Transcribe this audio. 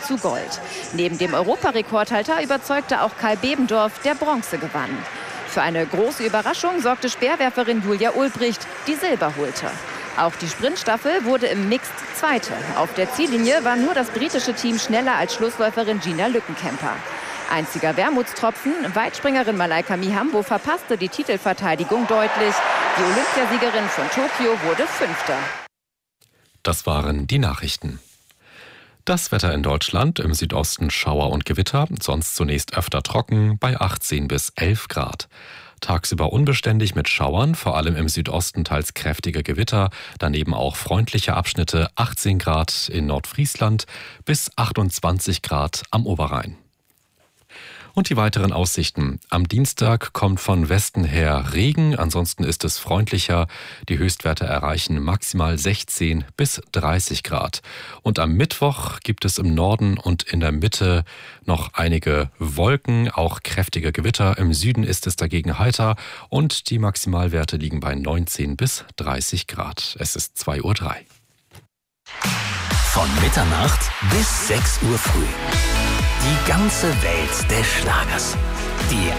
zu Gold. Neben dem Europarekordhalter überzeugte auch Kai Bebendorf, der Bronze gewann. Für eine große Überraschung sorgte Speerwerferin Julia Ulbricht, die Silber holte. Auch die Sprintstaffel wurde im Mixed Zweite. Auf der Ziellinie war nur das britische Team schneller als Schlussläuferin Gina Lückenkämper. Einziger Wermutstropfen, Weitspringerin Malaika Mihambo verpasste die Titelverteidigung deutlich. Die Olympiasiegerin von Tokio wurde Fünfte. Das waren die Nachrichten. Das Wetter in Deutschland: im Südosten Schauer und Gewitter, sonst zunächst öfter trocken bei 18 bis 11 Grad. Tagsüber unbeständig mit Schauern, vor allem im Südosten teils kräftige Gewitter, daneben auch freundliche Abschnitte, 18 Grad in Nordfriesland bis 28 Grad am Oberrhein. Und die weiteren Aussichten. Am Dienstag kommt von Westen her Regen, ansonsten ist es freundlicher. Die Höchstwerte erreichen maximal 16 bis 30 Grad. Und am Mittwoch gibt es im Norden und in der Mitte noch einige Wolken, auch kräftige Gewitter. Im Süden ist es dagegen heiter und die Maximalwerte liegen bei 19 bis 30 Grad. Es ist 2:03 Uhr. Von Mitternacht bis 6 Uhr früh. Die ganze Welt des Schlagers. Die